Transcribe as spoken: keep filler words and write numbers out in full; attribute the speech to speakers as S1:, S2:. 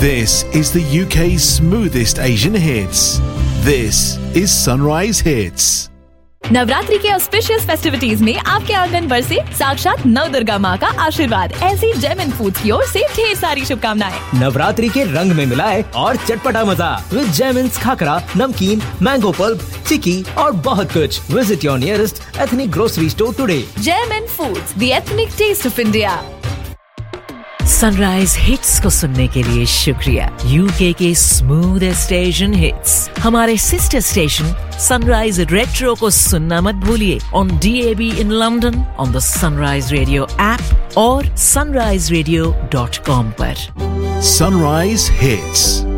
S1: This is the U K's smoothest Asian hits. This is Sunrise Hits.
S2: Navratri के auspicious festivities में आपके आंगन बरसे साक्षात नव दुर्गा माँ का आशीर्वाद। ऐसी जेम एंड फूड्स की ओर से ढेर सारी शुभकामनाएं।
S3: नवरात्रि के रंग में मिलाए और चटपटा मजा विद जेमिन्स खाकरा, नमकीन, मैंगो पल्प, चिकी और बहुत कुछ। Visit your nearest ethnic grocery store today.
S2: GeM and foods, the ethnic test of India.
S4: Sunrise hits को सुनने के लिए शुक्रिया। यूके के स्मूथेस्ट एशियन हिट्स हमारे सिस्टर स्टेशन सनराइज रेट्रो को सुनना मत भूलिए on D A be in London, on the sunrise radio app और सनराइज रेडियो डॉट कॉम पर।
S1: Sunrise Hits.